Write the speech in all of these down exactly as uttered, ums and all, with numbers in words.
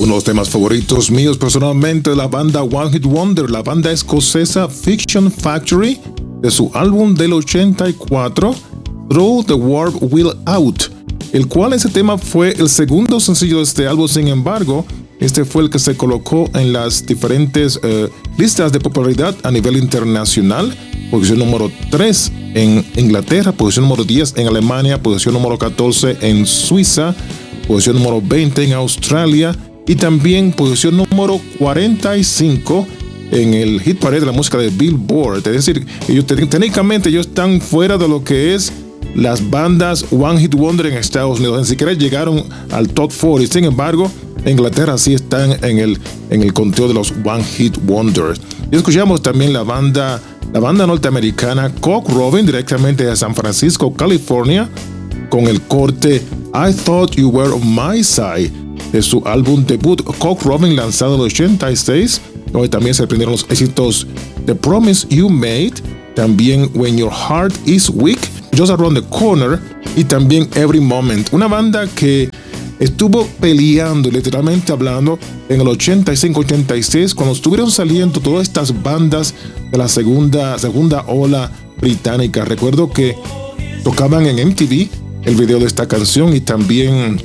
Uno de los temas favoritos míos personalmente de la banda One Hit Wonder, la banda escocesa Fiction Factory, de su álbum del ochenta y cuatro, Throw the Warp Wheel Out, el cual ese tema fue el segundo sencillo de este álbum. Sin embargo, este fue el que se colocó en las diferentes eh, listas de popularidad a nivel internacional. Posición número tres en Inglaterra, posición número diez en Alemania, posición número catorce en Suiza, posición número veinte en Australia y también posición número cuarenta y cinco en el hit parade de la música de Billboard. Es decir, ellos técnicamente ellos están fuera de lo que es las bandas One Hit Wonder en Estados Unidos. Ni siquiera llegaron al top cuarenta. Sin embargo, en Inglaterra sí están en el, en el conteo de los One Hit Wonders. Y escuchamos también la banda, la banda norteamericana Cock Robin, directamente de San Francisco, California, con el corte I Thought You Were on My Side de su álbum debut Cock Robin, lanzado en el ochenta y seis, donde también se aprendieron los éxitos The Promise You Made, también When Your Heart Is Weak, Just Around the Corner y también Every Moment. Una banda que estuvo peleando, literalmente hablando, en el ochenta y cinco ochenta y seis, cuando estuvieron saliendo todas estas bandas de la segunda, segunda ola británica. Recuerdo que tocaban en M T V el video de esta canción y también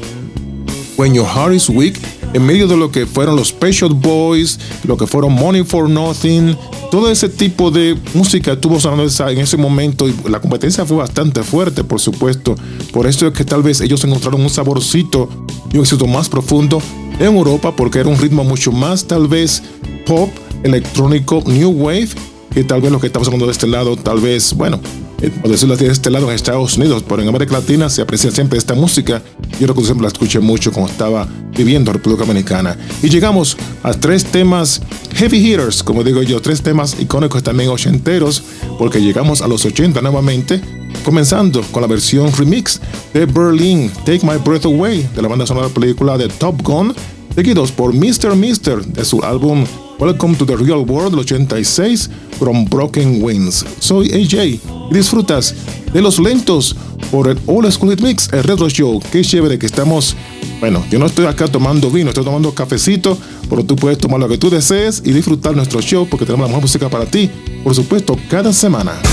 When Your Heart Is Weak, en medio de lo que fueron los Pet Shop Boys, lo que fueron Money for Nothing. Todo ese tipo de música estuvo sonando en ese momento y la competencia fue bastante fuerte, por supuesto. Por eso es que tal vez ellos encontraron un saborcito y un éxito más profundo en Europa, porque era un ritmo mucho más tal vez pop, electrónico, new wave, que tal vez lo que estamos hablando de este lado, tal vez, bueno, por decirlo así, de este lado en Estados Unidos, pero en América Latina se aprecia siempre esta música. Yo recuerdo siempre la escuché mucho cuando estaba viviendo en República Dominicana. Y llegamos a tres temas heavy hitters, como digo yo, tres temas icónicos también ochenteros, porque llegamos a los ochenta nuevamente, comenzando con la versión remix de Berlin, Take My Breath Away, de la banda sonora de la película de Top Gun, seguidos por mister mister de su álbum Welcome to the Real World del ochenta y seis, From Broken Wings. Soy A J y disfrutas de los lentos por el Old School Hit Mix, el Retro Show. Qué chévere que estamos. Bueno, yo no estoy acá tomando vino, estoy tomando cafecito, pero tú puedes tomar lo que tú desees y disfrutar nuestro show, porque tenemos la mejor música para ti, por supuesto, cada semana.